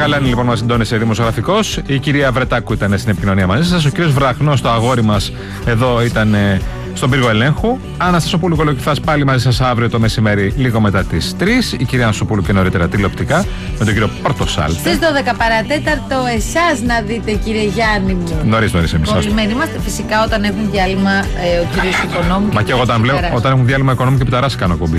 Γαλάνη λοιπόν μας συντώνησε δημοσιογραφικός. Η κυρία Βρετάκου ήταν στην επικοινωνία μαζί σας. Ο κύριος Βραχνός, το αγόρι μας, εδώ ήταν στον πύργο ελέγχου. Αναστασοπούλου Κολοκυθάς πάλι μαζί σας αύριο το μεσημέρι, λίγο μετά τις 3. Η κυρία Αναστασοπούλου και νωρίτερα τηλεοπτικά με τον κύριο Πορτοσάλτε. Στις 12 παρατέταρτο, εσάς να δείτε, κύριε Γιάννη μου. Νωρίς εμείς. Κολλημένοι είμαστε φυσικά όταν έχουν διάλειμμα ο κύριος Οικονόμου. Μα και εγώ όταν έχουν διάλειμμα Οικονόμου και Πιταράς κάνω κομπή.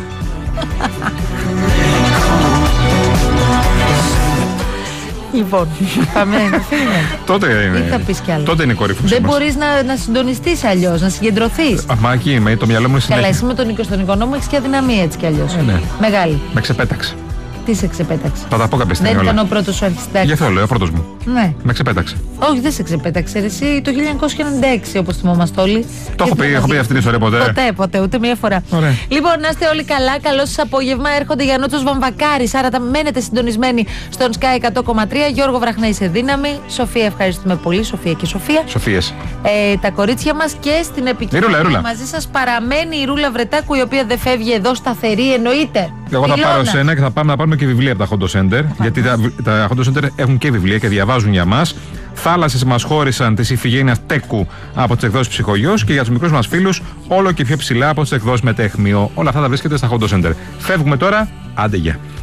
Λοιπόν, πάμε. Τότε είναι. Τι θα πεις κι άλλο. Τότε είναι η κορυφή. Δεν μπορείς να συντονιστείς αλλιώς, να συγκεντρωθείς. Μα εκεί είμαι, το μυαλό μου είναι συνέχεια. Καλά, εσύ με τον Οικονόμο έχεις και αδυναμία έτσι κι αλλιώς. Ναι. Μεγάλη. Με ξεπέταξε. Τι σε ξεπέταξε? Θα τα πω κάποια στιγμή. Δεν όλα. ήταν ο πρώτος σου αρχιστάκης? Γι' αυτό λέω, ο πρώτος μου. Ναι. Με ξεπέταξε. Όχι, δεν σε ξεπέταξε. Εσύ το 1996, όπως θυμόμαστε όλοι. Το έχω πει αυτή την ιστορία ποτέ. Ποτέ, ούτε μία φορά. Ωραία. Λοιπόν, να είστε όλοι καλά. Καλό σας απόγευμα. Έρχονται για Νότσος Βαμβακάρης. Άρα μένετε συντονισμένοι στον Sky 100,3. Γιώργο Βραχνέη σε δύναμη. Σοφία, ευχαριστούμε πολύ. Σοφία και Σοφία. Σοφίες. Τα κορίτσια μας και στην επικοινωνία μαζί σας παραμένει η Ρούλα Βρετάκου, η οποία δεν φεύγει εδώ σταθερή, εννοείται. Εγώ θα πάρω σένα και θα πάμε να πάρουμε και βιβλία από τα Hondo Center. Γιατί τα Hondo Center έχουν και βιβλία και διαβάζουν για μας. Θάλασσες μας χώρισαν της Ιφηγένειας Τέκου από τις εκδόσεις Ψυχογιός και για τους μικρούς μας φίλους όλο και πιο ψηλά από τις εκδόσεις Μετέχμιο. Όλα αυτά τα βρίσκεται στα Hondo Center. Φεύγουμε τώρα. Άντε γεια.